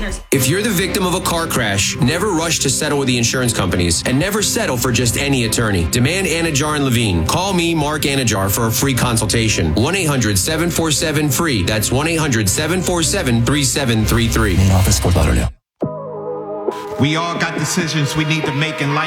If you're the victim of a car crash, never rush to settle with the insurance companies and never settle for just any attorney. Demand Anajar and Levine. Call me, Mark Anajar, for a free consultation. 1-800-747-FREE. That's 1-800-747-3733. Main office, Fort Lauderdale. We all got decisions we need to make in life.